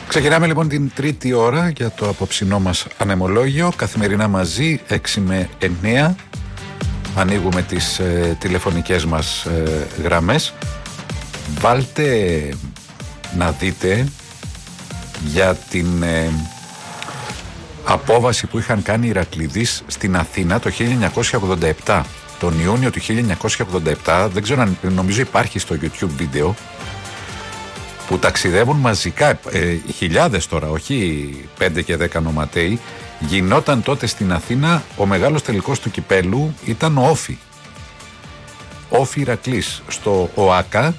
Ξεκινάμε λοιπόν την τρίτη ώρα για το απόψινό μας ανεμολόγιο. Καθημερινά μαζί 6 με 9 ανοίγουμε τις τηλεφωνικές μας γραμμές. Βάλτε να δείτε για την απόβαση που είχαν κάνει οι Ηρακλειδείς στην Αθήνα το 1987. Τον Ιούνιο του 1987, δεν ξέρω αν νομίζω υπάρχει στο YouTube βίντεο, που ταξιδεύουν μαζικά, χιλιάδες τώρα, όχι 5 και 10 νοματέοι. Γινόταν τότε στην Αθήνα, ο μεγάλος τελικός του κυπέλου ήταν ο Όφη. Όφη Ηρακλής στο ΟΑΚΑ.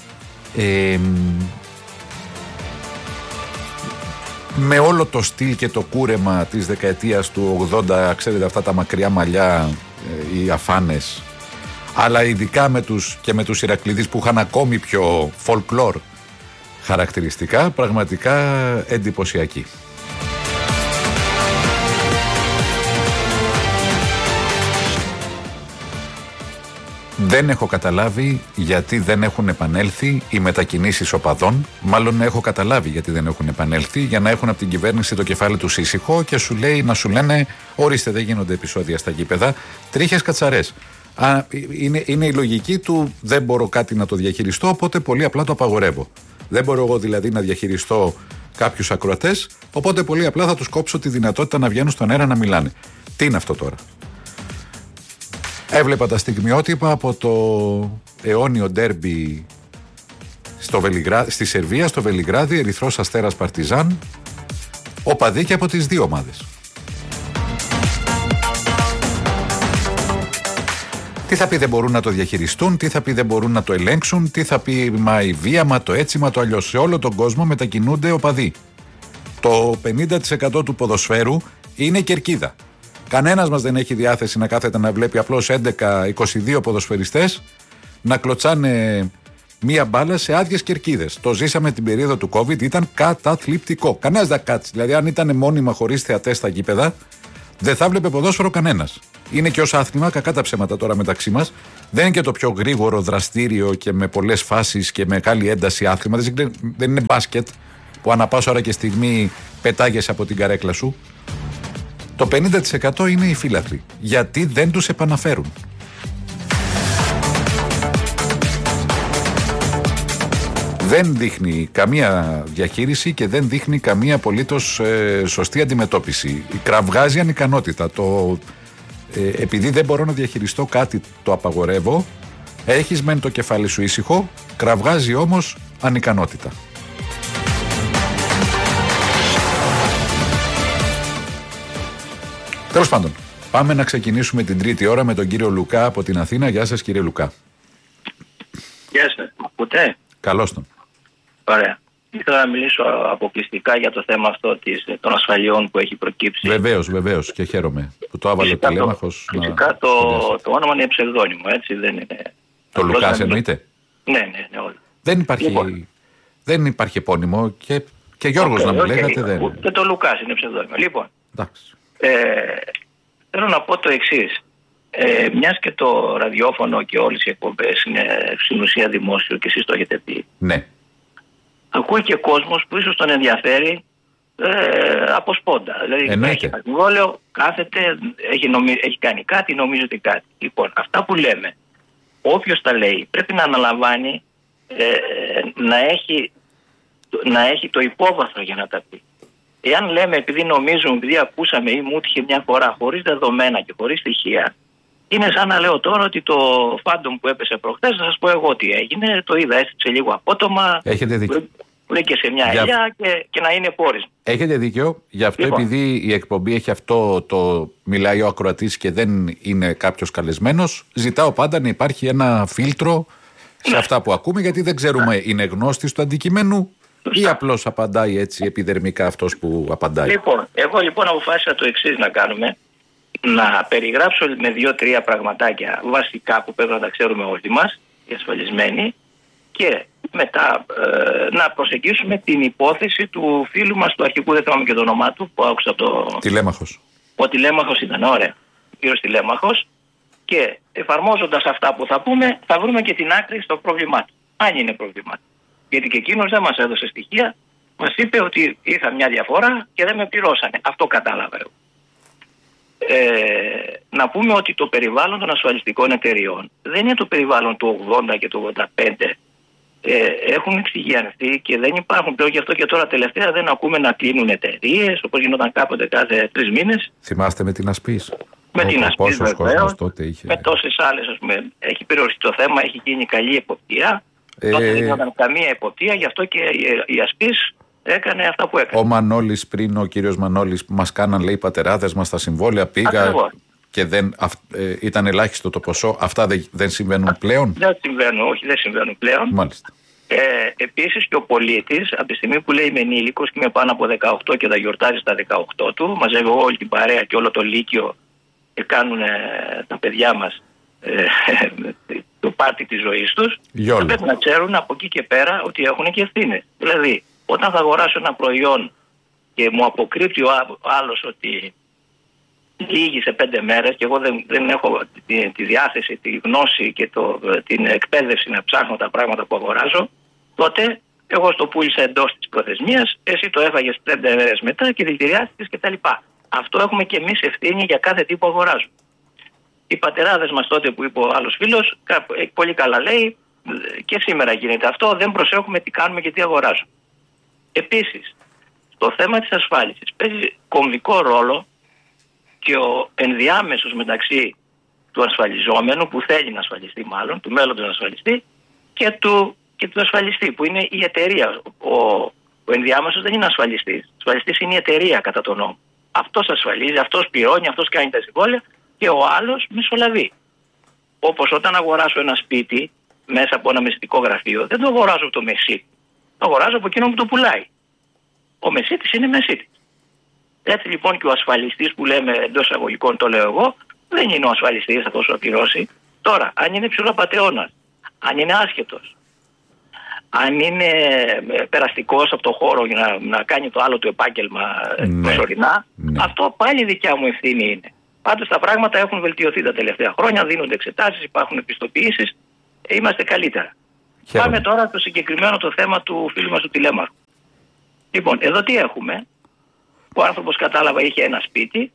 Με όλο το στυλ και το κούρεμα της δεκαετίας του 80, ξέρετε, αυτά τα μακριά μαλλιά, οι αφάνες, αλλά ειδικά με τους Ηρακλειδείς που είχαν ακόμη πιο folklore χαρακτηριστικά, πραγματικά εντυπωσιακή. Δεν έχω καταλάβει γιατί δεν έχουν επανέλθει οι μετακινήσεις οπαδών. Μάλλον έχω καταλάβει γιατί δεν έχουν επανέλθει, για να έχουν από την κυβέρνηση το κεφάλι του ήσυχο και να σου λένε ορίστε, δεν γίνονται επεισόδια στα γήπεδα. Τρίχες κατσαρές. Είναι η λογική του, δεν μπορώ κάτι να το διαχειριστώ, οπότε πολύ απλά το απαγορεύω. Δεν μπορώ εγώ δηλαδή να διαχειριστώ κάποιους ακροατές, οπότε πολύ απλά θα τους κόψω τη δυνατότητα να βγαίνουν στον αέρα να μιλάνε. Τι είναι αυτό τώρα? Έβλεπα τα στιγμιότυπα από το αιώνιο ντέρμπι στη Σερβία, στο Βελιγράδι, Ερυθρός Αστέρας Παρτιζάν, οπαδοί και από τις δύο ομάδες. Τι θα πει δεν μπορούν να το διαχειριστούν, τι θα πει δεν μπορούν να το ελέγξουν, τι θα πει μα η βία, μα το έτσι, μα το αλλιώς. Σε όλο τον κόσμο μετακινούνται οπαδοί. Το 50% του ποδοσφαίρου είναι κερκίδα. Κανένας μας δεν έχει διάθεση να κάθεται να βλέπει απλώς 11-22 ποδοσφαιριστές να κλωτσάνε μία μπάλα σε άδειες κερκίδες. Το ζήσαμε την περίοδο του COVID, ήταν καταθλιπτικό. Κανένας δεν κάτσει. Δηλαδή, αν ήταν μόνιμα χωρίς θεατές στα γήπεδα, δεν θα βλέπε ποδόσφαιρο κανένας. Είναι και ως άθλημα, κακά τα ψέματα τώρα μεταξύ μας, δεν είναι και το πιο γρήγορο, δραστήριο και με πολλές φάσεις και με μεγάλη ένταση άθλημα. Δεν είναι μπάσκετ που ανά πάσα ώρα και στιγμή πετάγεσαι από την καρέκλα σου. Το 50% είναι οι φύλαθλοι. Γιατί δεν τους επαναφέρουν. Δεν δείχνει καμία διαχείριση και δεν δείχνει καμία απολύτως σωστή αντιμετώπιση. Κραυγάζει ανικανότητα. Επειδή δεν μπορώ να διαχειριστώ κάτι, το απαγορεύω. Έχεις μεν το κεφάλι σου ήσυχο, κραυγάζει όμως ανικανότητα. Τέλος πάντων, πάμε να ξεκινήσουμε την τρίτη ώρα με τον κύριο Λουκά από την Αθήνα. Γεια σας, κύριε Λουκά. Γεια σας, μ' ακούτε? Καλώς τον. Ωραία. Ήθελα να μιλήσω αποκλειστικά για το θέμα αυτό των ασφαλιών που έχει προκύψει. Βεβαίως και χαίρομαι που το άβαλε ο τηλέμαχος. Φυσικά το όνομα είναι ψευδόνυμο, έτσι δεν είναι. Το Λουκάς εννοείται? Ναι, όλοι. Δεν υπάρχει επώνυμο και Γιώργος να μου λέγατε δεν. Και το Λουκάς είναι ψευδόνυμο. Λοιπόν, θέλω να πω το εξής. Μιας και το ραδιόφωνο και όλες οι εκπομπές είναι στην ουσία δημόσιο και εσείς το έχετε πει. Ναι. Ακούει και κόσμος που ίσως τον ενδιαφέρει από σπόντα. Δηλαδή έχει συμβόλαιο, κάθεται, έχει κάνει κάτι, νομίζει ότι κάτι. Λοιπόν, αυτά που λέμε, όποιος τα λέει πρέπει να αναλαμβάνει να έχει το υπόβαθρο για να τα πει. Εάν λέμε επειδή νομίζουμε, επειδή ακούσαμε ή μου έτυχε μια φορά χωρίς δεδομένα και χωρίς στοιχεία, είναι σαν να λέω τώρα ότι το φάντομ που έπεσε προχθές, θα σας πω εγώ τι έγινε. Το είδα, έστειψε λίγο απότομα. Έχετε δίκιο. Βρήκε σε μια ελιά και να είναι πόρισμα. Έχετε δίκιο. Γι' αυτό λοιπόν, επειδή η εκπομπή έχει αυτό το μιλάει ο ακροατής και δεν είναι κάποιος καλεσμένος, ζητάω πάντα να υπάρχει ένα φίλτρο σε αυτά που ακούμε, γιατί δεν ξέρουμε είναι γνώστης του αντικειμένου ή απλώς απαντάει έτσι επιδερμικά αυτός που απαντάει. Λοιπόν, εγώ αποφάσισα το εξής να κάνουμε. Να περιγράψω με 2-3 πραγματάκια βασικά που πρέπει να τα ξέρουμε όλοι μας, οι ασφαλισμένοι, και μετά να προσεγγίσουμε την υπόθεση του φίλου μας, του αρχικού, δεν θυμάμαι και το όνομά του, που άκουσα από το... Τηλέμαχος. Ο Τηλέμαχος ήταν, ωραία. Ο κύριος Τηλέμαχος. Και εφαρμόζοντας αυτά που θα πούμε, θα βρούμε και την άκρη στο πρόβλημά του. Αν είναι πρόβλημά του. Γιατί και εκείνος δεν μας έδωσε στοιχεία, Μας είπε ότι είχα μια διαφορά και δεν με πληρώσανε. Αυτό κατάλαβα εγώ. Να πούμε ότι το περιβάλλον των ασφαλιστικών εταιριών δεν είναι το περιβάλλον του 80 και του 85. Έχουν εξηγιανθεί και δεν υπάρχουν πλέον, γι' αυτό και τώρα τελευταία δεν ακούμε να κλείνουν εταιρείες όπως γινόταν κάποτε κάθε 3 μήνες. Θυμάστε με την Ασπής? Με την Ασπής, πόσος κόσμος τότε είχε. Με τόσες άλλες, ας πούμε. Έχει περιοριστεί το θέμα, έχει γίνει καλή εποπτεία. Τότε δεν ήταν καμία εποπτεία, γι' αυτό και η Ασπής έκανε αυτά που έκανε. Ο Μανώλης πριν, ο κύριος Μανώλης, που μας κάναν, λέει, οι πατεράδες μας στα συμβόλαια, πήγα. Ακριβώς. Και ήταν ελάχιστο το ποσό. Αυτά δεν συμβαίνουν πλέον? Δεν συμβαίνουν, όχι, δεν συμβαίνουν πλέον. Μάλιστα. Επίσης και ο πολίτης, από τη στιγμή που λέει είμαι ενήλικος και είμαι πάνω από 18 και θα γιορτάζει στα 18 του, μαζεύει όλη την παρέα και όλο το λύκειο και κάνουν τα παιδιά μας το πάρτι της ζωής τους, πρέπει να ξέρουν από εκεί και πέρα ότι έχουν και ευθύνες. Δηλαδή, όταν θα αγοράσω ένα προϊόν και μου αποκρύπτει ο άλλος ότι λύγει σε 5 μέρες και εγώ δεν έχω τη διάθεση, τη γνώση και την εκπαίδευση να ψάχνω τα πράγματα που αγοράζω, τότε εγώ στο πούλησα εντός της προθεσμίας, εσύ το έφαγες 5 μέρες μετά και δηλητηριάστηκες κτλ. Αυτό έχουμε και εμείς ευθύνη για κάθε τι που αγοράζουμε. Οι πατεράδες μας τότε που είπε ο άλλος φίλος, πολύ καλά λέει, και σήμερα γίνεται αυτό, δεν προσέχουμε τι κάνουμε και τι αγοράζουμε. Επίσης, στο θέμα της ασφάλισης παίζει κομβικό ρόλο και ο ενδιάμεσος μεταξύ του ασφαλιζόμενου, που θέλει να ασφαλιστεί μάλλον, του μέλλοντος να ασφαλιστεί, και του ασφαλιστή, που είναι η εταιρεία. Ο ενδιάμεσος δεν είναι ασφαλιστής. Ο ασφαλιστής είναι η εταιρεία κατά τον νόμο. Αυτός ασφαλίζει, αυτός πληρώνει, αυτός κάνει τα συμβόλαια και ο άλλος μεσολαβεί. Όπως όταν αγοράσω ένα σπίτι μέσα από ένα μεσητικό γραφείο, δεν το αγοράζω από το μεσίτη. Το αγοράζω από εκείνο που το πουλάει. Ο μεσίτης είναι μεσίτης. Έτσι λοιπόν και ο ασφαλιστής που λέμε εντός εισαγωγικών, το λέω εγώ, δεν είναι ο ασφαλιστής αυτός που θα πληρώσει. Τώρα, αν είναι ψηλοπατεώνας, αν είναι άσχετος, αν είναι περαστικός από το χώρο για να κάνει το άλλο του επάγγελμα προσωρινά, αυτό πάλι δικιά μου ευθύνη είναι. Πάντως τα πράγματα έχουν βελτιωθεί τα τελευταία χρόνια, δίνονται εξετάσεις, υπάρχουν επιστοποιήσεις, είμαστε καλύτερα. Πάμε τώρα στο συγκεκριμένο το θέμα του φίλου μας του τηλέμαρχου. Λοιπόν, εδώ τι έχουμε? Ο άνθρωπος, κατάλαβα, είχε ένα σπίτι,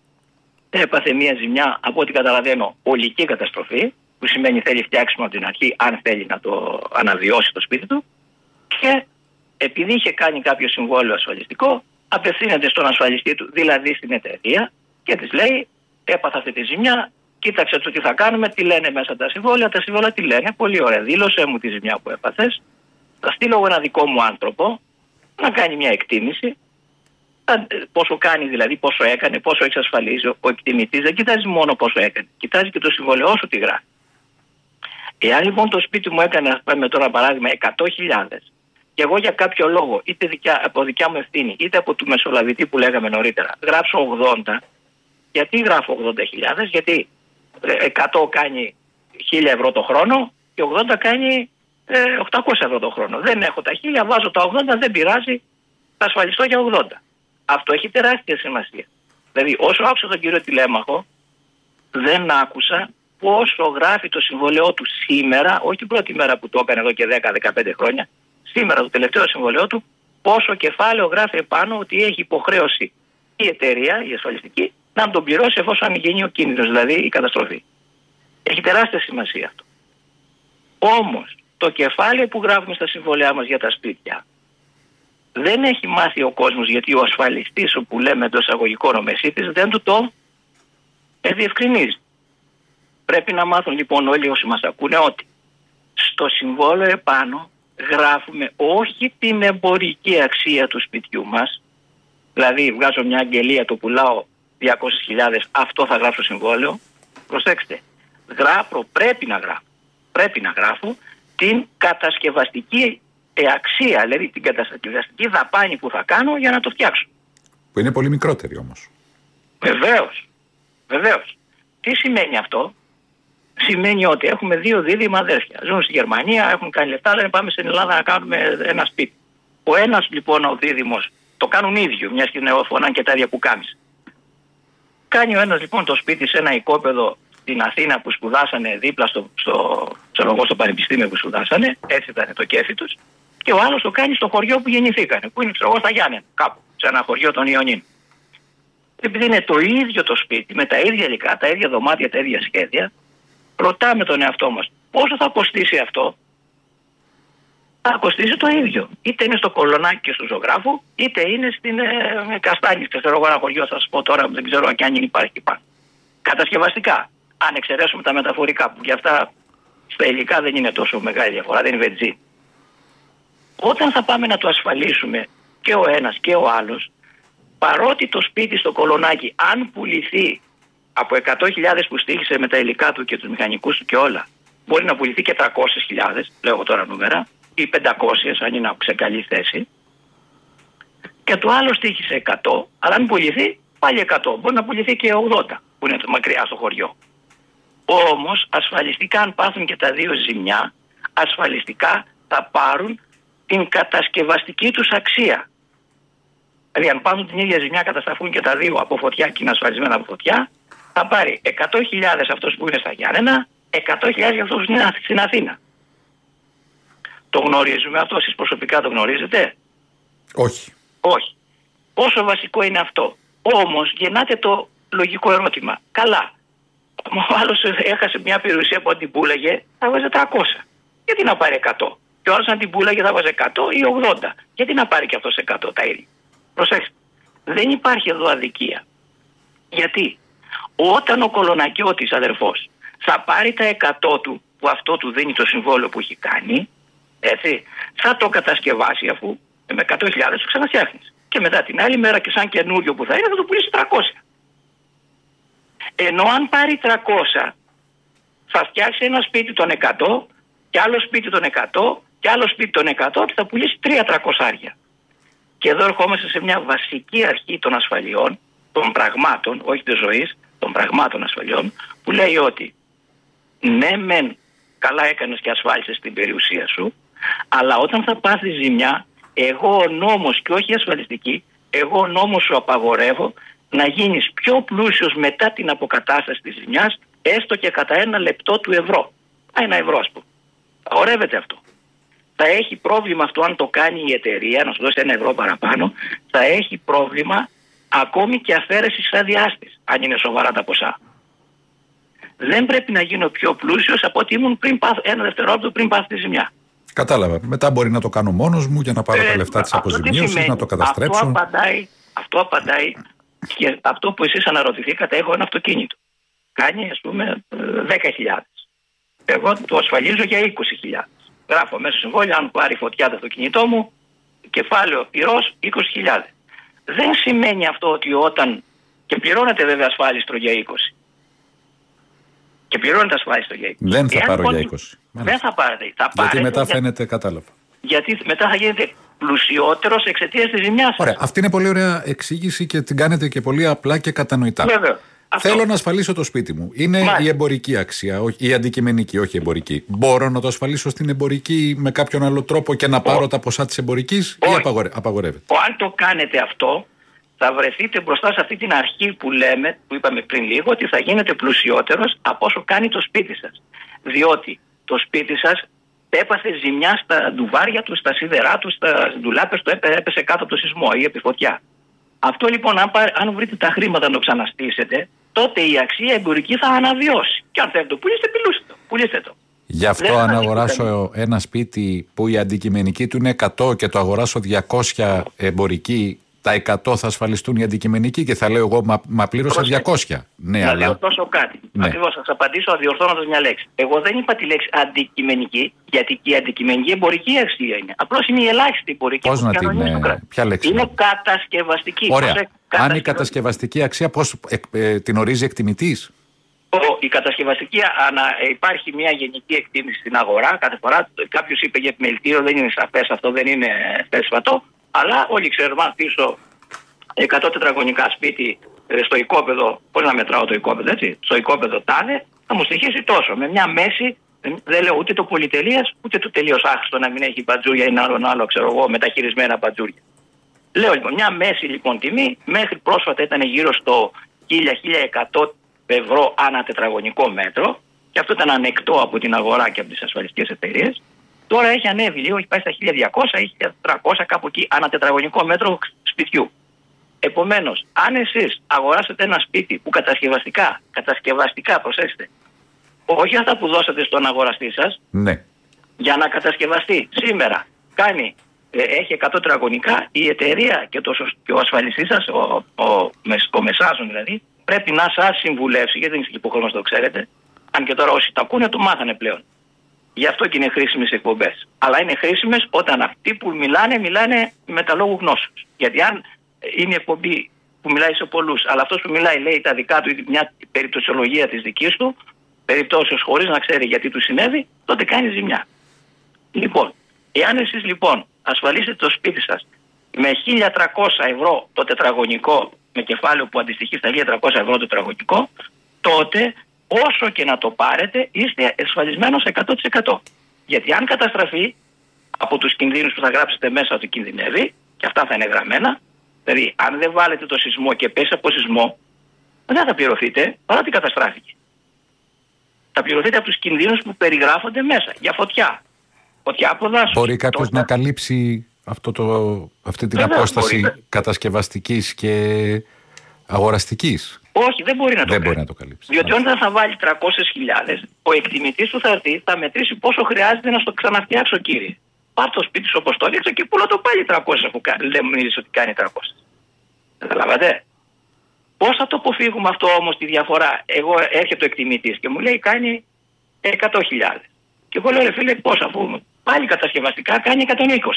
έπαθε μια ζημιά, από ό,τι καταλαβαίνω, ολική καταστροφή, που σημαίνει θέλει φτιάξιμο από την αρχή, αν θέλει να το αναβιώσει το σπίτι του, και επειδή είχε κάνει κάποιο συμβόλαιο ασφαλιστικό, απευθύνεται στον ασφαλιστή του, δηλαδή στην εταιρεία, και της λέει: έπαθα αυτή τη ζημιά, κοίταξε το τι θα κάνουμε, τι λένε μέσα τα συμβόλαια τι λένε, πολύ ωραία, δήλωσέ μου τη ζημιά που έπαθες, θα στείλω ένα δικό μου άνθρωπο να κάνει μια εκτίμηση. Πόσο κάνει δηλαδή, πόσο έκανε, πόσο εξασφαλίζει. Ο εκτιμητής δεν κοιτάζει μόνο πόσο έκανε, κοιτάζει και το συμβόλαιό σου τι γράφει. Εάν λοιπόν το σπίτι μου έκανε, ας πούμε τώρα παράδειγμα, 100.000 και εγώ για κάποιο λόγο, είτε από δικιά μου ευθύνη, είτε από του μεσολαβητή που λέγαμε νωρίτερα, γράψω 80, γιατί γράφω 80.000? Γιατί 100 κάνει 1.000 ευρώ το χρόνο και 80 κάνει 800 ευρώ το χρόνο. Δεν έχω τα 1.000, βάζω τα 80, δεν πειράζει, θα ασφαλιστώ για 80. Αυτό έχει τεράστια σημασία. Δηλαδή, όσο άκουσα τον κύριο τηλέμαχο, δεν άκουσα πόσο γράφει το συμβολαιό του σήμερα, όχι την πρώτη μέρα που το έκανε εδώ και 10-15 χρόνια, σήμερα το τελευταίο συμβολαιό του, πόσο κεφάλαιο γράφει επάνω ότι έχει υποχρέωση η εταιρεία, η ασφαλιστική, να τον πληρώσει εφόσον γίνει ο κίνδυνος, δηλαδή η καταστροφή. Έχει τεράστια σημασία αυτό. Όμως, το κεφάλαιο που γράφουμε στα συμβολιά μας για τα σπίτια, δεν έχει μάθει ο κόσμος, γιατί ο ασφαλιστής, όπου λέμε εντός εισαγωγικών ο μεσίτης, δεν του το διευκρινίζει. Πρέπει να μάθουν λοιπόν όλοι όσοι μας ακούνε ότι στο συμβόλαιο επάνω γράφουμε όχι την εμπορική αξία του σπιτιού μας, δηλαδή βγάζω μια αγγελία, το πουλάω 200.000, αυτό θα γράψω συμβόλαιο. Προσέξτε, πρέπει να γράφω την κατασκευαστική αξία, δηλαδή την κατασκευαστική δαπάνη που θα κάνω για να το φτιάξω. Που είναι πολύ μικρότερη όμως. Βεβαίως. Τι σημαίνει αυτό? Σημαίνει ότι έχουμε 2 δίδυμα αδέρφια. Ζουν στη Γερμανία, έχουν κάνει λεφτά, λένε πάμε στην Ελλάδα να κάνουμε ένα σπίτι. Ο ένας λοιπόν ο δίδυμος, το κάνουν ίδιο, μιας και φωνάνε και τα ίδια που κάνεις. Κάνει ο ένας λοιπόν το σπίτι σε ένα οικόπεδο στην Αθήνα που σπουδάσανε δίπλα στο πανεπιστήμιο που σπουδάσανε, έτσι ήταν το κέφι τους, και ο άλλος το κάνει στο χωριό που γεννηθήκανε, που είναι στα Γιάννενα, κάπου, σε ένα χωριό των Ιωνίων. Επειδή είναι το ίδιο το σπίτι, με τα ίδια υλικά, τα ίδια δωμάτια, τα ίδια σχέδια, ρωτάμε τον εαυτό μας, πόσο θα κοστίσει αυτό? Θα κοστίσει το ίδιο. Είτε είναι στο Κολονάκι και στο Ζωγράφου, είτε είναι στην Καστάνη. Ξέρω εγώ ένα χωριό, θα σας πω τώρα, δεν ξέρω αν υπάρχει. Κατασκευαστικά. Αν εξαιρέσουμε τα μεταφορικά, που για αυτά στα υλικά δεν είναι τόσο μεγάλη διαφορά, δεν είναι βενζίνη. Όταν θα πάμε να το ασφαλίσουμε και ο ένας και ο άλλος, παρότι το σπίτι στο Κολονάκι, αν πουληθεί από 100.000 που στήχησε με τα υλικά του και τους μηχανικούς του και όλα, μπορεί να πουληθεί και 300.000, λέω τώρα νούμερα, ή 500 αν είναι σε καλή θέση, και το άλλο στήχησε 100, αλλά αν πουληθεί πάλι 100, μπορεί να πουληθεί και 80 που είναι μακριά στο χωριό. Όμως ασφαλιστικά, αν πάθουν και τα δύο ζημιά, ασφαλιστικά θα πάρουν την κατασκευαστική τους αξία. Δηλαδή αν πάθουν την ίδια ζημιά, καταστραφούν και τα δύο από φωτιά και είναι ασφαλισμένα από φωτιά, θα πάρει 100.000 αυτός που είναι στα Γιάννενα, 100.000 για αυτός που είναι στην Αθήνα. Το γνωρίζουμε αυτό, εσείς προσωπικά το γνωρίζετε? Όχι. Όχι. Πόσο βασικό είναι αυτό? Όμως γεννάται το λογικό ερώτημα. Καλά, ο άλλος έχασε μια περιουσία που αν την πούλαγε θα βάζει 300. Γιατί να πάρει 100? Και ο άλλος αν την πούλαγε θα βάζει 100 ή 80. Γιατί να πάρει και αυτός 100 τα ίδια? Προσέξτε, δεν υπάρχει εδώ αδικία. Γιατί όταν ο κολονακιώτης αδερφός θα πάρει τα 100 του, που αυτό του δίνει το συμβόλαιο που έχει κάνει, έτσι, θα το κατασκευάσει, αφού με 100.000 το ξαναφτιάχνεις. Και μετά την άλλη μέρα και σαν καινούριο που θα είναι θα το πουλήσει 300. Ενώ αν πάρει 300 θα φτιάξει ένα σπίτι των 100 και άλλο σπίτι των 100 και άλλο σπίτι των 100 και θα πουλήσει 300 άρια. Και εδώ ερχόμαστε σε μια βασική αρχή των ασφαλιών, των πραγμάτων, όχι της ζωής, των πραγμάτων ασφαλιών, που λέει ότι ναι μεν καλά έκανες και ασφάλισες την περιουσία σου, αλλά όταν θα πάθεις ζημιά, εγώ ο νόμος και όχι η ασφαλιστική, εγώ ο νόμος σου απαγορεύω να γίνεις πιο πλούσιος μετά την αποκατάσταση της ζημιάς, έστω και κατά 1 λεπτό του ευρώ. 1 ευρώ ας πούμε. Απαγορεύεται αυτό. Θα έχει πρόβλημα αυτό αν το κάνει η εταιρεία, να σου δώσει 1 ευρώ παραπάνω, θα έχει πρόβλημα ακόμη και αφαίρεση της άδειάς της, αν είναι σοβαρά τα ποσά. Δεν πρέπει να γίνω πιο πλούσιος από ότι ήμουν πριν 1 δευτερόλεπτο πριν πάθω τη ζημιά. Κατάλαβα. Μετά μπορεί να το κάνω μόνος μου για να πάρω τα λεφτά της αποζημίωσης, να το καταστρέψω. Αυτό απαντάει και αυτό που εσείς αναρωτηθήκατε. Έχω ένα αυτοκίνητο. Κάνει ας πούμε 10.000. Εγώ το ασφαλίζω για 20.000. Γράφω μέσα στο συμβόλαιο, αν πάρει φωτιά το αυτοκίνητό μου, κεφάλαιο πυρός 20.000. Δεν σημαίνει αυτό ότι όταν. Και πληρώνεται βέβαια ασφάλιστρο για 20. Και πληρώνεται ασφάλιστρο για 20. Δεν θα πάρω για 20. Δεν θα πάρετε. Γιατί μετά φαίνεται, κατάλαβα. Γιατί μετά θα γίνετε πλουσιότερος εξαιτίας της ζημιάς. Ωραία. Αυτή είναι πολύ ωραία εξήγηση και την κάνετε και πολύ απλά και κατανοητά. Βέβαια. Θέλω να ασφαλίσω το σπίτι μου. Είναι η εμπορική αξία, η αντικειμενική, όχι η εμπορική. Μπορώ να το ασφαλίσω στην εμπορική με κάποιον άλλο τρόπο και να πάρω τα ποσά της εμπορικής ή απαγορεύεται? Αν το κάνετε αυτό, θα βρεθείτε μπροστά σε αυτή την αρχή που λέμε, που είπαμε πριν λίγο, ότι θα γίνετε πλουσιότερος από όσο κάνει το σπίτι σας. Διότι το σπίτι σας έπαθε ζημιά στα ντουβάρια του, στα σίδερά του, στα ντουλάπες του, έπεσε κάτω από το σεισμό ή επί φωτιά. Αυτό λοιπόν, αν βρείτε τα χρήματα να το ξαναστήσετε, τότε η αξία εμπορική θα αναβιώσει. Και αν θέλετε το πουλήστε το. Γι' αυτό αν αγοράσω ένα σπίτι που η αντικειμενική του είναι 100 και το αγοράσω 200 εμπορική, τα 100 θα ασφαλιστούν οι αντικειμενικοί και θα λέω εγώ μα πλήρωσα 200. Ναι, να αλλά. λέω τόσο κάτι. Ναι. Ακριβώς, θα σας απαντήσω αδιορθώνοντας μια λέξη. Εγώ δεν είπα τη λέξη αντικειμενική, γιατί και η αντικειμενική εμπορική αξία είναι. Απλώς είναι η ελάχιστη εμπορική. Πώς να την. Ποια λέξη? Είναι κατασκευαστική. Ωραία. Αν η κατασκευαστική αξία, πώς την ορίζει εκτιμητής? Η κατασκευαστική, υπάρχει μια γενική εκτίμηση στην αγορά. Κάθε φορά κάποιος είπε για επιμελητήριο, δεν είναι σαφές αυτό, δεν είναι θέσφατο. Αλλά όλοι ξέρουμε, αν πίσω 100 τετραγωνικά σπίτι στο οικόπεδο, πώς να μετράω το οικόπεδο, έτσι, στο οικόπεδο τάδε, θα μου στοιχήσει τόσο. Με μια μέση, δεν λέω ούτε το πολυτελείας, ούτε το τελείως άχρηστο να μην έχει μπατζούρια ή άλλο, ξέρω εγώ, μεταχειρισμένα μπατζούρια. Λέω λοιπόν, μια μέση λοιπόν τιμή, μέχρι πρόσφατα ήταν γύρω στο 1.000-1.100 ευρώ ανά τετραγωνικό μέτρο, και αυτό ήταν ανεκτό από την αγορά και από τις ασφαλιστικές εταιρείες. Τώρα έχει ανέβει λίγο, έχει πάει στα 1.200 ή 1.300 κάπου εκεί ανά τετραγωνικό μέτρο σπιτιού. Επομένως, αν εσείς αγοράσετε ένα σπίτι που κατασκευαστικά, προσέξτε, όχι αυτά που δώσατε στον αγοραστή σας, ναι, για να κατασκευαστεί σήμερα, έχει 100 τετραγωνικά, η εταιρεία και ο ασφαλιστής σας, ο μεσάζων δηλαδή, πρέπει να σας συμβουλεύσει, γιατί δεν είστε υποχρεωμένοι να το ξέρετε, αν και τώρα όσοι τα ακούνε το μάθανε πλέον. Γι' αυτό και είναι χρήσιμες εκπομπές. Αλλά είναι χρήσιμες όταν αυτοί που μιλάνε με τα λόγου γνώσεως. Γιατί αν είναι εκπομπή που μιλάει σε πολλούς, αλλά αυτός που μιλάει λέει τα δικά του ή μια περιπτωσιολογία της δικής του, περιπτώσεως χωρίς να ξέρει γιατί του συνέβη, τότε κάνει ζημιά. Λοιπόν, εάν εσείς λοιπόν ασφαλίσετε το σπίτι σας με 1.300 ευρώ το τετραγωνικό, με κεφάλαιο που αντιστοιχεί στα 1.300 ευρώ το τετραγωνικό, τότε όσο και να το πάρετε είστε ασφαλισμένος 100%. Γιατί αν καταστραφεί από τους κινδύνους που θα γράψετε μέσα ότι κινδυνεύει, και αυτά θα είναι γραμμένα, δηλαδή αν δεν βάλετε το σεισμό και πέσει από σεισμό, δεν θα πληρωθείτε παρότι καταστράφηκε. Θα πληρωθείτε από τους κινδύνους που περιγράφονται μέσα. Για φωτιά. Φωτιά από δάσος. Μπορεί κάποιος να καλύψει αυτή την απόσταση κατασκευαστικής και αγοραστικής? Όχι, δεν μπορεί να το καλύψει. Διότι όταν θα βάλει 300.000, ο εκτιμητής του θα έρθει, θα μετρήσει πόσο χρειάζεται να στο ξαναφτιάξω, κύριε. Πάρ' το σπίτι σου όπως το έδειξα και πούλα το πάλι 300 αφού δεν μου είδες ότι κάνει 300. Καταλάβατε. Πώς θα το αποφύγουμε αυτό όμως τη διαφορά? Έρχεται ο εκτιμητής και μου λέει κάνει 100.000. Και εγώ λέω ρε φίλε πώς, αφού πάλι κατασκευαστικά κάνει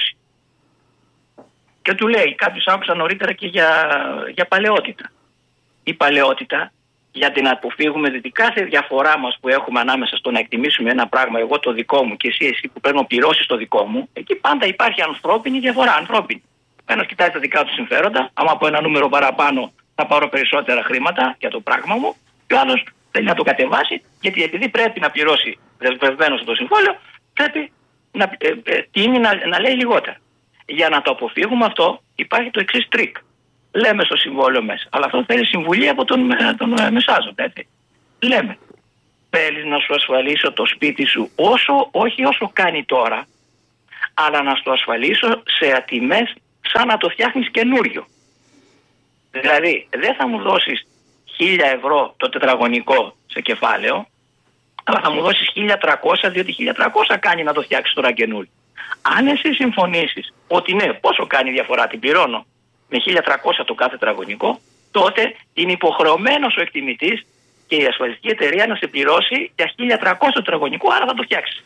120. Και του λέει, κάποιος άκουσα νωρίτερα και για παλαιότητα. Η παλαιότητα, για την αποφύγουμε κάθε διαφορά μας που έχουμε ανάμεσα στο να εκτιμήσουμε ένα πράγμα, εγώ το δικό μου και εσύ που πρέπει να πληρώσεις το δικό μου, εκεί πάντα υπάρχει ανθρώπινη διαφορά. Ανθρώπινη. Ένας κοιτάει τα δικά του συμφέροντα, άμα από ένα νούμερο παραπάνω θα πάρω περισσότερα χρήματα για το πράγμα μου, και ο άλλος θέλει να το κατεβάσει, γιατί επειδή πρέπει να πληρώσει δεσμευμένο στο συμβόλαιο, πρέπει να τίνει να λέει λιγότερα. Για να το αποφύγουμε αυτό, υπάρχει το εξής τρίκ. Λέμε στο συμβόλαιο μέσα, αλλά αυτό θέλει συμβουλή από τον μεσάζοντα, έτσι. Λέμε, θέλεις να σου ασφαλίσω το σπίτι σου όχι όσο κάνει τώρα, αλλά να σου ασφαλίσω σε τιμές σαν να το φτιάχνεις καινούριο. Δηλαδή, δεν θα μου δώσεις 1.000 ευρώ το τετραγωνικό σε κεφάλαιο, αλλά θα μου δώσεις 1.300, διότι 1.300 κάνει να το φτιάξεις τώρα καινούριο. Αν εσύ συμφωνήσεις ότι ναι, πόσο κάνει διαφορά, την πληρώνω με 1.300 το κάθε τετραγωνικό, τότε είναι υποχρεωμένος ο εκτιμητής και η ασφαλιστική εταιρεία να σε πληρώσει για 1.300 το τετραγωνικό, άρα θα το φτιάξεις.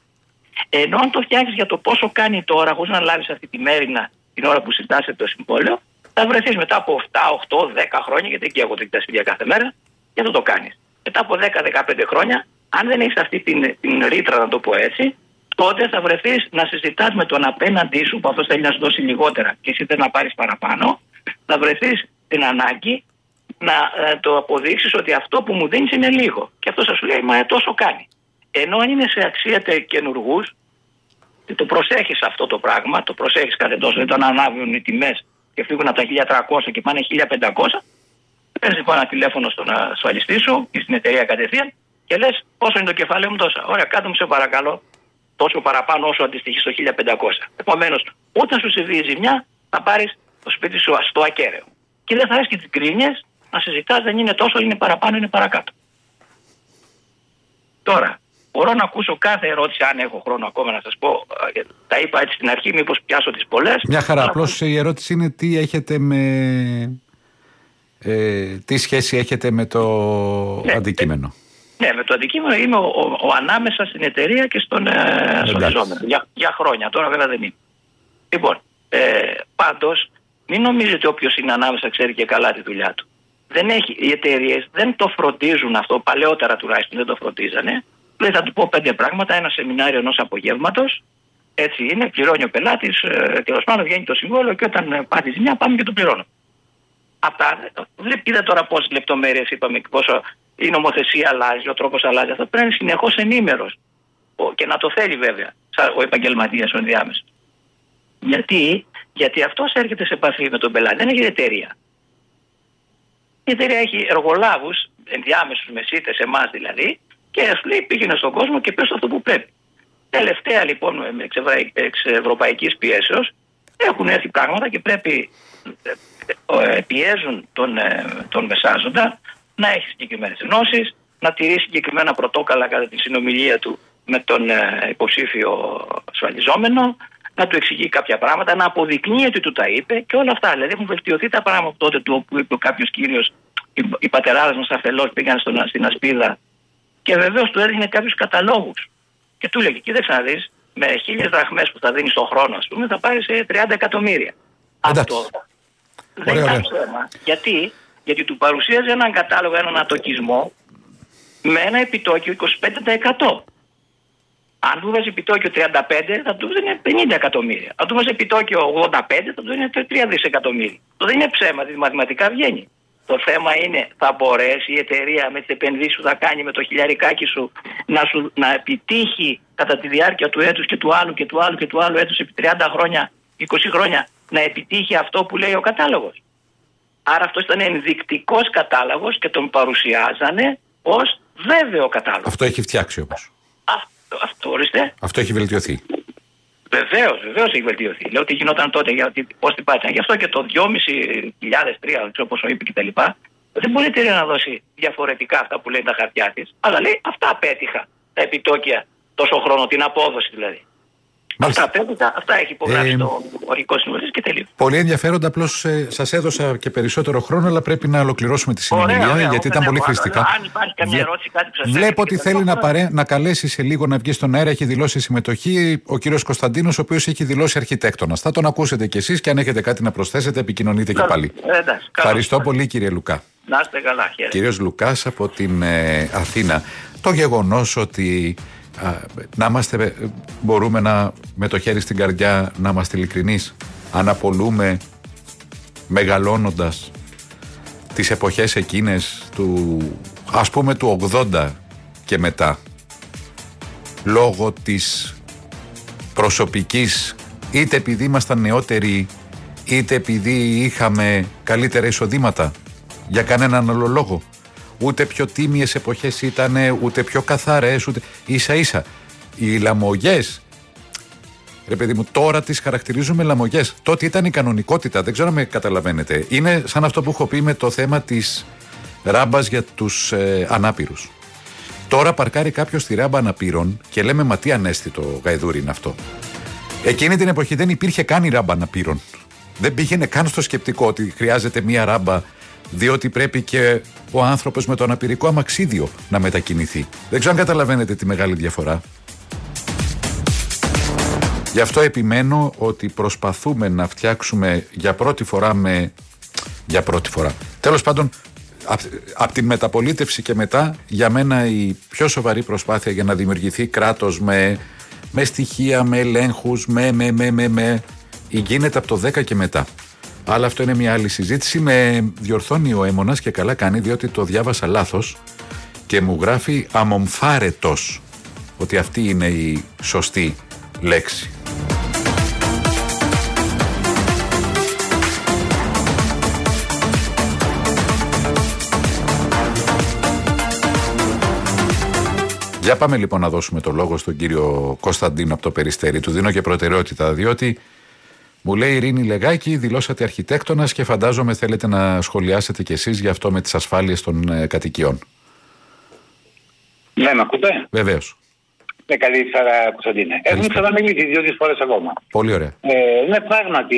Ενώ αν το φτιάξεις για το πόσο κάνει τώρα, χωρίς να λάβεις αυτή τη μέρινα την ώρα που συντάσσεται το συμβόλαιο, θα βρεθείς μετά από 7, 8, 10 χρόνια, γιατί εκεί έχω τα σπίτια κάθε μέρα, και θα το κάνεις. Μετά από 10-15 χρόνια, αν δεν έχεις αυτή την ρήτρα, να το πω έτσι, τότε θα βρεθείς να συζητάς με τον απέναντί σου, που αυτός θέλει να σου δώσει λιγότερα και εσύ θέλει να πάρεις παραπάνω, θα βρεθείς την ανάγκη να το αποδείξεις ότι αυτό που μου δίνεις είναι λίγο. Και αυτός θα σου λέει, μα τόσο κάνει. Ενώ αν είναι σε αξία καινουργούς, το προσέχεις αυτό το πράγμα, το προσέχεις κάθε τόσο, όταν ανάβουν οι τιμές και φύγουν από τα 1.300 και πάνε 1.500, παίρνεις λοιπόν ένα τηλέφωνο στον ασφαλιστή σου ή στην εταιρεία κατευθείαν και λες πόσο είναι το κεφάλαιο μου τόσα. Ωραία, κάτω μου σε παρακαλώ, τόσο παραπάνω όσο αντιστοιχεί στο 1.500. Επομένως, όταν σου συμβεί η ζημιά, θα πάρεις το σπίτι σου στο ακέραιο. Και δεν θα έχεις και τις κρίνιες να συζητάς, δεν είναι τόσο, είναι παραπάνω, είναι παρακάτω. Τώρα, μπορώ να ακούσω κάθε ερώτηση, αν έχω χρόνο ακόμα να σας πω. Τα είπα έτσι στην αρχή, μήπως πιάσω τις πολλές. Μια χαρά. Απλώς η ερώτηση είναι τι έχετε τι σχέση έχετε με το αντικείμενο. Ναι, με το αντικείμενο είμαι ο ανάμεσα στην εταιρεία και στον ασφαλιζόμενο. Για χρόνια, τώρα βέβαια δεν είμαι. Λοιπόν, πάντως, μην νομίζετε όποιος είναι ανάμεσα ξέρει και καλά τη δουλειά του. Οι εταιρείες δεν το φροντίζουν αυτό, παλαιότερα τουλάχιστον δεν το φροντίζανε. Δηλαδή θα του πω 5 πράγματα, ένα σεμινάριο ενός απογεύματος, έτσι είναι, πληρώνει ο πελάτης, τέλος πάντων βγαίνει το συμβόλαιο και όταν πάθει ζημιά πάμε και το πληρώνω. Αυτά, είδα τώρα πόσες λεπτομέρειες είπαμε και πόσο η νομοθεσία αλλάζει, ο τρόπος αλλάζει. Αυτό πρέπει να είναι συνεχώς ενήμερος και να το θέλει βέβαια ο επαγγελματίας, ο ενδιάμεσος. Γιατί αυτός έρχεται σε επαφή με τον πελάτη, δεν έχει εταιρεία. Η εταιρεία έχει εργολάβους, ενδιάμεσους μεσίτες, εμάς δηλαδή, και σου λέει πήγαινε στον κόσμο και πες αυτό που πρέπει. Τελευταία λοιπόν εξ ευρωπαϊκής πιέσεως έχουν έρθει πράγματα και πρέπει πιέζουν τον μεσάζοντα να έχει συγκεκριμένες γνώσεις, να τηρήσει συγκεκριμένα πρωτόκολλα κατά τη συνομιλία του με τον υποψήφιο ασφαλιζόμενο, να του εξηγεί κάποια πράγματα, να αποδεικνύει ότι του τα είπε και όλα αυτά. Δηλαδή έχουν βελτιωθεί τα πράγματα τότε που είπε κάποιος κύριος, οι πατεράδες μας αφελώς πήγαν στην Ασπίδα και βεβαίως του έδινε κάποιους καταλόγους. Και του έλεγε, κοίταξε να δεις, με 1.000 δραχμές που θα δίνεις στον χρόνο, ας πούμε, θα πάρεις 30 εκατομμύρια. Αυτό δεν ήταν θέμα. Γιατί του παρουσίαζε έναν κατάλογο, έναν ατοκισμό με ένα επιτόκιο 25%. Αν του βάζει επιτόκιο 35 θα του δίνει 50 εκατομμύρια. Αν του βάζει επιτόκιο 85 θα του δίνει 3 δισεκατομμύρια. Το δεν είναι ψέμα, δηλαδή μαθηματικά βγαίνει. Το θέμα είναι, θα μπορέσει η εταιρεία με τις επενδύσεις που θα κάνει με το χιλιαρικάκι σου να επιτύχει κατά τη διάρκεια του έτους και του άλλου και του άλλου και του άλλου έτους επί 30 χρόνια, 20 χρόνια να επιτύχει αυτό που λέει ο κατάλογος. Άρα αυτός ήταν ενδεικτικός κατάλογος και τον παρουσιάζανε ως βέβαιο κατάλογο. Αυτό έχει φτιάξει όμως. Αυτό έχει βελτιωθεί. Βεβαίως έχει βελτιωθεί. Λέω ότι γινόταν τότε, πώς την πάτησαν. Γι' αυτό και το 2.500, 3.000, πόσο είπε κτλ. Δεν μπορεί η εταιρεία να δώσει διαφορετικά αυτά που λέει τα χαρτιά της. Αλλά λέει αυτά απέτυχα τα επιτόκια τόσο χρόνο, την απόδοση δηλαδή. Αυτά έχει υπογράψει το ορικό συμβουλευτής και τελείω. Πολύ ενδιαφέροντα. Απλώς σας έδωσα και περισσότερο χρόνο, αλλά πρέπει να ολοκληρώσουμε τη συνομιλία γιατί ήταν πολύ χρηστικά. Αν υπάρχει καμία ερώτηση, κάτι που σας βλέπω ότι θέλει να καλέσει σε λίγο να βγει στον αέρα. Έχει δηλώσει συμμετοχή ο κύριος Κωνσταντίνος, ο οποίος έχει δηλώσει αρχιτέκτονας. Θα τον ακούσετε κι εσείς και αν έχετε κάτι να προσθέσετε, επικοινωνείτε και πάλι. Ευχαριστώ πολύ, κύριε Λουκά. Να είστε καλά. Κύριος Λουκάς από την Αθήνα. Το γεγονός ότι μπορούμε με το χέρι στην καρδιά να είμαστε ειλικρινείς, αναπολούμε μεγαλώνοντας τις εποχές εκείνες ας πούμε του 80 και μετά, λόγω της προσωπικής, είτε επειδή ήμασταν νεότεροι είτε επειδή είχαμε καλύτερα εισοδήματα, για κανέναν άλλο λόγο. Ούτε πιο τίμιες εποχές ήταν, ούτε πιο καθαρές, ούτε ίσα ίσα. Οι λαμογές, ρε παιδί μου, τώρα τις χαρακτηρίζουμε λαμογές. Τότε ήταν η κανονικότητα, δεν ξέρω αν με καταλαβαίνετε. Είναι σαν αυτό που έχω πει με το θέμα της ράμπας για τους ανάπηρους. Τώρα παρκάρει κάποιος στη ράμπα αναπήρων και λέμε, μα τι ανέστητο γαϊδούρι είναι αυτό. Εκείνη την εποχή δεν υπήρχε καν η ράμπα αναπήρων. Δεν πήγαινε καν στο σκεπτικό ότι χρειάζεται μία ράμπα, διότι πρέπει και ο άνθρωπος με το αναπηρικό αμαξίδιο να μετακινηθεί. Δεν ξέρω αν καταλαβαίνετε τη μεγάλη διαφορά. Γι' αυτό επιμένω ότι προσπαθούμε να φτιάξουμε για πρώτη φορά. Τέλος πάντων, από την μεταπολίτευση και μετά, για μένα η πιο σοβαρή προσπάθεια για να δημιουργηθεί κράτος με στοιχεία, με ελέγχους, γίνεται από το 10 και μετά. Αλλά αυτό είναι μια άλλη συζήτηση. Με διορθώνει ο Έμονας και καλά κάνει, διότι το διάβασα λάθος και μου γράφει αμομφάρετος, ότι αυτή είναι η σωστή λέξη. Για πάμε λοιπόν να δώσουμε το λόγο στον κύριο Κωνσταντίνο από το Περιστέρι. Του δίνω και προτεραιότητα, διότι μου λέει Ειρήνη Λεγάκη, δηλώσατε αρχιτέκτονας και φαντάζομαι θέλετε να σχολιάσετε κι εσείς για αυτό με τις ασφάλειες των κατοικιών. Ναι, με ακούτε? Βεβαίως. Καλησπέρα, Κωνσταντίνε. Έχουμε ξαναμιλήσει 2-3 φορές ακόμα. Πολύ ωραία. Ναι, πράγματι,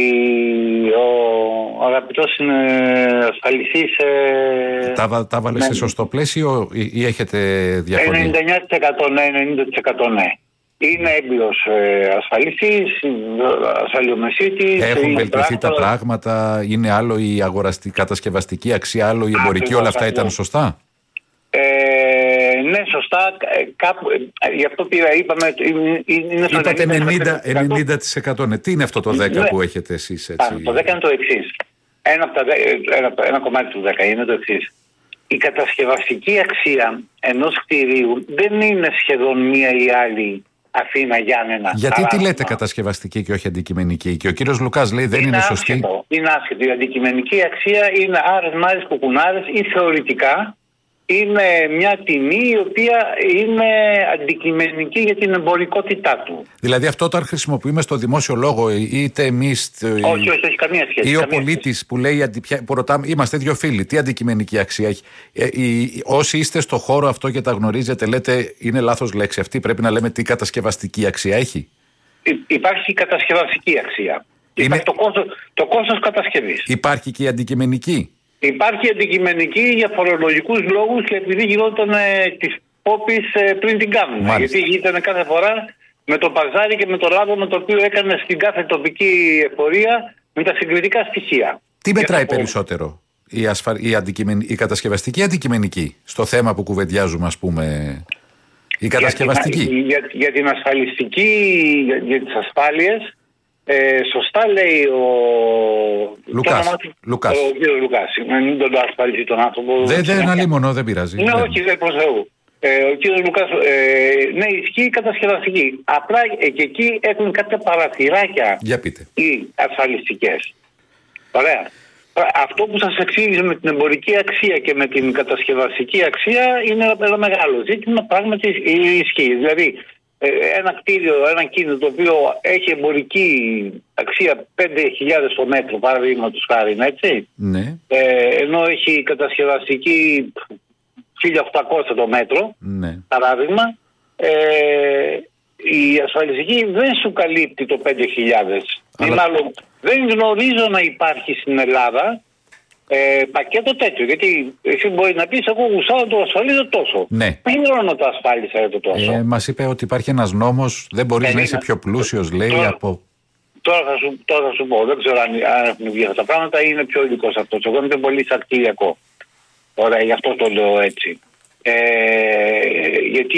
ο αγαπητός ασφαλιστής... Τα βάλε σε σωστό πλαίσιο ή έχετε διαφωνία? 99% ναι, 90% ναι. Είναι έμπειρος ασφαλιστής, ασφαλιομεσίτης. Έχουν βελτιωθεί τα πράγματα, είναι άλλο η κατασκευαστική αξία, άλλο η εμπορική, όλα αυτά ήταν σωστά? Ναι, σωστά. Γι' αυτό είπαμε. Είπατε 90%. Ναι. Τι είναι αυτό το 10% που έχετε εσείς? Έτσι? Το 10% είναι το εξής. Ένα κομμάτι του 10% είναι το εξής. Η κατασκευαστική αξία ενός κτηρίου δεν είναι σχεδόν μία ή άλλη Αθήνα, Γιάννενα. Γιατί τη λέτε κατασκευαστική και όχι αντικειμενική? Και ο κύριος Λουκάς λέει δεν είναι σωστή. Είναι άσχετο. Η αντικειμενική αξία είναι άρες, μάρες, κουκουνάρες ή θεωρητικά είναι μια τιμή η οποία είναι αντικειμενική για την εμπορικότητά του. Δηλαδή αυτό όταν χρησιμοποιούμε στο δημόσιο λόγο, είτε εμείς. Όχι, καμία σχέση. Ή ο πολίτης που λέει, που ρωτάμε, είμαστε δύο φίλοι, τι αντικειμενική αξία έχει. Όσοι είστε στο χώρο αυτό και τα γνωρίζετε, λέτε είναι λάθος λέξη αυτή, πρέπει να λέμε τι κατασκευαστική αξία έχει. Υπάρχει κατασκευαστική αξία. Υπάρχει το κόστος κατασκευής. Υπάρχει και η αντικειμενική. Υπάρχει αντικειμενική για φορολογικούς λόγους και επειδή γινόταν τις πόπης πριν την κάνουμε. Μάλιστα. Γιατί ήταν κάθε φορά με το παζάρι και με το λάβο το οποίο έκανε στην κάθε τοπική εφορία με τα συγκριτικά στοιχεία. Τι μετράει περισσότερο, η κατασκευαστική ή η αντικειμενική, στο θέμα που κουβεντιάζουμε, ας πούμε, η κατασκευαστική? Για την ασφαλιστική, για τις ασφάλειες, σωστά λέει ο Λουκάς. Ο κύριος Λουκάς. Μην τον ασφαλίσει τον άνθρωπο. Δεν αλίμονο, δεν πειράζει. Ναι, όχι, δεν προς Θεού. Ο κύριος Λουκάς, ναι, ισχύει η κατασκευαστική. Απλά και εκεί έχουν κάποια παραθυράκια οι ασφαλιστικές. Ωραία. Αυτό που σας εξήγησε με την εμπορική αξία και με την κατασκευαστική αξία είναι ένα μεγάλο ζήτημα, πράγματι ισχύει. Δηλαδή, ένα κτίριο, ένα κίνητο το οποίο έχει εμπορική αξία 5.000 το μέτρο, παραδείγματος χάρη, έτσι. Ναι. Ενώ έχει κατασκευαστική 1.800 το μέτρο, ναι, παράδειγμα, η ασφαλιστική δεν σου καλύπτει το 5.000. Αλλά... Μάλλον δεν γνωρίζω να υπάρχει στην Ελλάδα πακέτο τέτοιο. Γιατί εσύ μπορεί να πεις, εγώ γουσάω το ασφαλίζω τόσο. Ναι. Δεν γνωρίζω να το ασφάλισα για το τόσο. Μας είπε ότι υπάρχει ένας νόμος, δεν μπορείς να είσαι πιο πλούσιος, λέει, από... Τώρα θα σου πω, δεν ξέρω αν έχουν βγει αυτά τα πράγματα ή είναι πιο ειδικός αυτός. Εγώ είμαι πολύ σακτήλιακο. Ωραία, γι' αυτό το λέω έτσι. Γιατί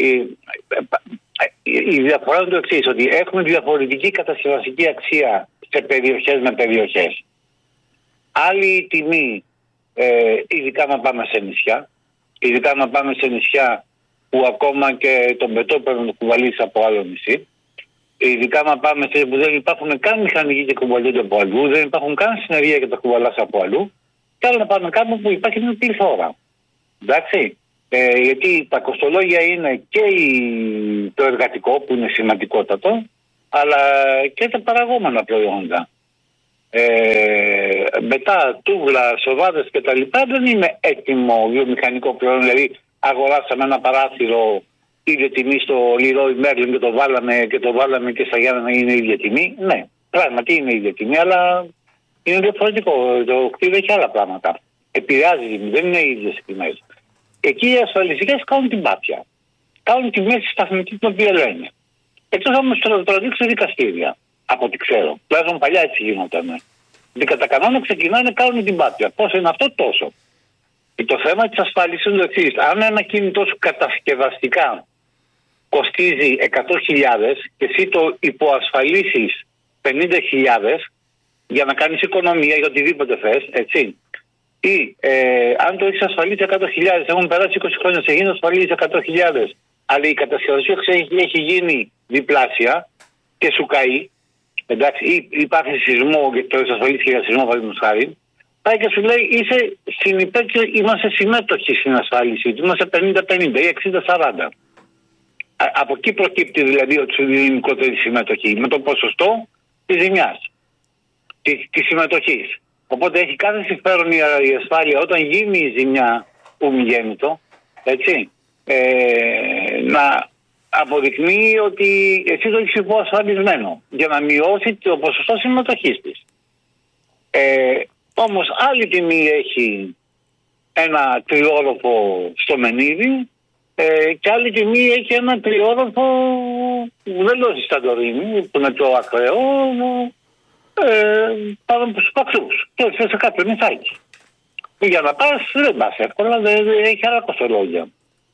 η διαφορά είναι το εξής, ότι έχουμε διαφορετική κατασκευαστική αξία σε περιοχές με περιοχές. Άλλη τιμή, ειδικά να πάμε σε νησιά, που ακόμα και τον πετό πρέπει να το κουβαλήσει από άλλο νησί, ειδικά να πάμε σε που δεν υπάρχουν καν μηχανικοί και κουβαλούνται από αλλού, δεν υπάρχουν καν συνεργεία και τα κουβαλάς από αλλού, και άλλο να πάμε κάπου που υπάρχει μια πληθώρα. Εντάξει. Γιατί τα κοστολόγια είναι και το εργατικό που είναι σημαντικότατο, αλλά και τα παραγόμενα προϊόντα. Μετά τούβλα, σοβάδες και τα λοιπά δεν είναι έτοιμο βιομηχανικό προϊόν. Δηλαδή αγοράσαμε ένα παράθυρο ίδια τιμή στο Leroy Merlin και το βάλαμε και στα Γιάννενα είναι ίδια τιμή. Ναι, πράγματι είναι ίδια τιμή, αλλά είναι διαφορετικό. Το κτίριο έχει άλλα πράγματα. Επηρεάζει, δεν είναι οι ίδιες τιμές. Εκεί οι ασφαλιστικές κάνουν την πάπια. Κάνουν τη μέση σταθμική την οποία λένε. Εκτός όμως το τραβήξουν δικαστήρια. Από ό,τι ξέρω. Τουλάχιστον παλιά έτσι γινόταν. Δηλαδή κατά κανόνα ξεκινάνε, κάνουν την πάπια. Πόσο είναι αυτό, τόσο. Και το θέμα της ασφάλισης είναι το εξής. Αν ένα κινητό σου κατασκευαστικά κοστίζει 100.000 και εσύ το υποασφαλίσεις 50.000 για να κάνεις οικονομία για οτιδήποτε θες, έτσι. Ή αν το έχεις ασφαλίσει 100.000, έχουν περάσει 20 χρόνια, σε γίνει ασφαλίσει 100.000, αλλά η κατασκευαστική έχει γίνει διπλάσια και σου καεί, εντάξει, ή υπάρχει σεισμό και το έχεις ασφαλίσει για σεισμό, παραδείγματος χάρη, πάει και σου λέει είσαι συνυπέκτης, είμαστε συμμέτοχοι στην ασφάλιση του, είμαστε 50-50 ή 60-40. Από εκεί προκύπτει δηλαδή ότι σου δίνει μικρότερη συμμετοχή, με το ποσοστό της ζημιάς, της συμμετοχής. Οπότε έχει κάθε συμφέρον η ασφάλεια όταν γίνει η ζημιά ομιγέννητο, έτσι, να αποδεικνύει ότι εσύ το έχεις υποασφαλισμένο για να μειώσει το ποσοστό συμμετοχής της. Όμως άλλη τιμή έχει ένα τριόροφο στο Μενίδη και άλλη τιμή έχει ένα τριόροφο δεν λέω στη Σαντορίνη που είναι το ακραίο πάνω από τους παξούς και σε κάποιο νησάκι. Για να πας δεν πας εύκολα, δεν έχει άλλα κοστολόγια.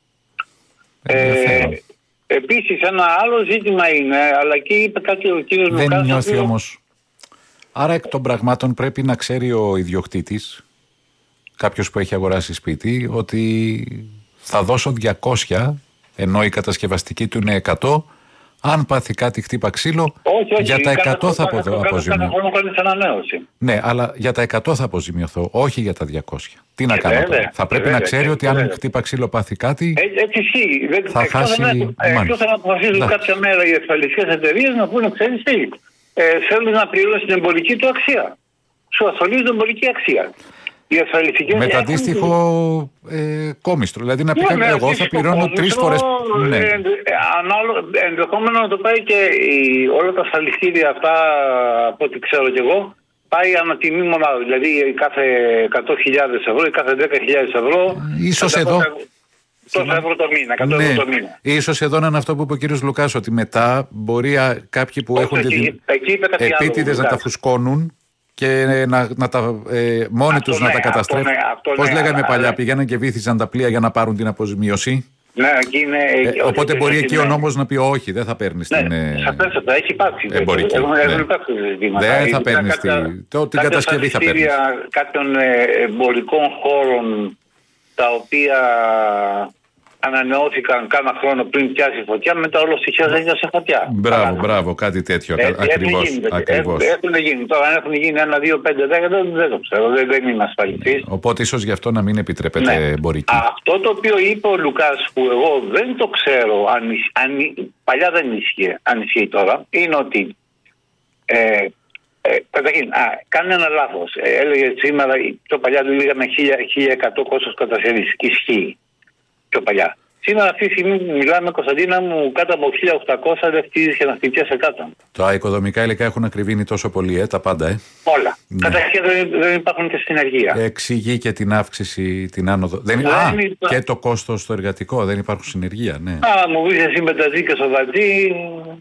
Επίσης ένα άλλο ζήτημα είναι, αλλά εκεί είπε κάτι ο κύριος Λουκάς. Δεν νιώθει όμως. Άρα εκ των πραγμάτων πρέπει να ξέρει ο ιδιοκτήτης, κάποιος που έχει αγοράσει σπίτι, ότι θα δώσω 200 ενώ η κατασκευαστική του είναι 100, Αν πάθει κάτι χτύπα ξύλο, για τα 100 θα αποζημιωθώ. Ναι, αλλά για τα 100 θα αποζημιωθώ, όχι για τα 200. Τι να κάνω τώρα. Θα πρέπει να ξέρει ότι αν χτύπα ξύλο πάθει κάτι, έτσι ισχύει. Θα χάσει. Εκτός να αποφασίζουν κάποια μέρα οι ασφαλιστικές εταιρείες να πούνε, ξέρεις τι, θέλουν να πληρώσει την εμπορική του αξία. Σου ασφαλίζουν την εμπορική αξία. Με το αντίστοιχο κόμιστρο. Δηλαδή να πει εγώ θα πληρώνω 3 φορές. Ναι. Ενδεχόμενο να το πάει και όλα τα ασφαλιστήρια αυτά, από ό,τι ξέρω κι εγώ, πάει ανατιμή μονάδα. Δηλαδή κάθε 100.000 ευρώ ή κάθε 10.000 ευρώ. Ίσως εδώ. Τόσα ευρώ το μήνα, 100 ευρώ το μήνα. Ίσως εδώ να είναι αυτό που είπε ο κύριος Λουκάς, ότι μετά μπορεί κάποιοι που έχουν επίτηδες να τα φουσκώνουν και μόνοι τους να τα καταστρέφουν. Πώς λέγαμε παλιά, πηγαίναν και βύθιζαν τα πλοία για να πάρουν την αποζημίωση. Ναι, εκεί είναι, οπότε μπορεί εκεί ο νόμος να πει όχι, δεν θα παίρνεις την έχει υπάρξει εμπορική. Δεν θα παίρνεις την κατασκευή, θα παίρνεις. Κάποιων εμπορικών χώρων τα οποία ανανεώθηκαν κάνα χρόνο πριν πιάσει φωτιά, μετά όλο στοιχεία δεν ήταν σε φωτιά. Μπράβο, κάτι τέτοιο. Ακριβώς. Έχουν γίνει. Τώρα, αν έχουν γίνει 1, 2, 5, 10, δεν το ξέρω. Δεν είμαι ασφαλιστής. Οπότε ίσως γι' αυτό να μην επιτρέπεται εμπορική. Αυτό το οποίο είπε ο Λουκάς, που εγώ δεν το ξέρω, παλιά δεν ίσχυε, αν ισχύει τώρα, είναι ότι καταρχήν, κάνει ένα λάθος. Έλεγε σήμερα, πιο παλιά λέγαμε 1.100 κόστος κατασκευής. Ισχύει. Πιο παλιά. Σήμερα αυτή τη στιγμή που μιλάμε, Κωνσταντίνα μου, κάτω από 1.800 δεν φτύζεις και να χτυπιέσαι κάτω. Τα οικοδομικά υλικά έχουν ακριβήνει τόσο πολύ, τα πάντα, Όλα. Ναι. Καταρχήν δεν υπάρχουν και συνεργεία. Εξηγεί και την αύξηση, την άνοδο. Και το κόστος στο εργατικό, δεν υπάρχουν συνεργεία, ναι. Μου πεις εσύ μεταζή και σοβατζή,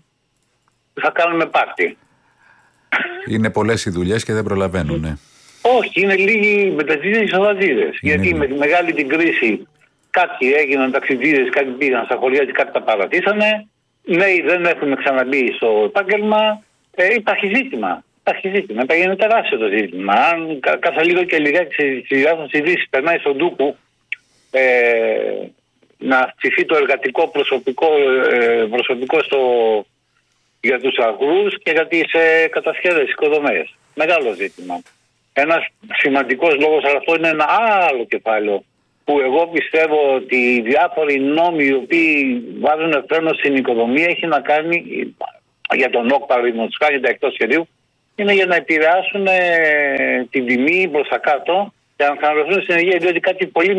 θα κάνουμε πάρτι. Είναι πολλές οι δουλειές και δεν προλαβαίνουν, ναι. Όχι, είναι λίγοι μεταζίδες και σοβατζίδες. Γιατί με τη μεγάλη την κρίση κάποιοι έγιναν ταξιδίδες, κάποιοι πήγαν στα χωριά και κάποιοι τα παρατήσανε. Νέοι δεν έχουν ξαναμπεί στο επάγγελμα. Υπάρχει ζήτημα. Είναι τεράστιο το ζήτημα. Αν κάθε λίγο και λιγάκι στις διάφορες ειδήσεις περνάει στον Ντούκου να αυξηθεί το εργατικό προσωπικό για τους αγρούς και για τις κατασκευές, οικοδομές. Μεγάλο ζήτημα. Ένας σημαντικός λόγος, αλλά αυτό είναι ένα άλλο κεφάλαιο, που εγώ πιστεύω ότι οι διάφοροι νόμοι οι οποίοι βάζουν φρένο στην οικοδομία έχει να κάνει για τον ΟΚ, παραδείγματος χάρη, τα εκτός σχεδίου, είναι για να επηρεάσουν την τιμή προς τα κάτω και να χαμηλώσουν στην ενεργεία, διότι κάτι πολύ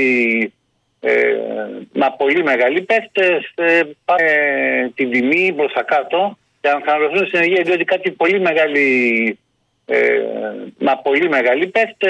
μεγάλοι παίχτες την τιμή προς τα κάτω και να χαμηλώσουν στην ενεργεία, διότι κάτι πολύ μεγάλοι παίχτες